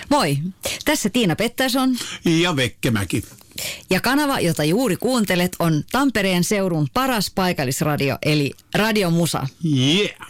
Moi, tässä Tiina Pettersson ja Vekkemäki. ja kanava, jota juuri kuuntelet, on Tampereen seudun paras paikallisradio, eli Radio Musa. Yeah!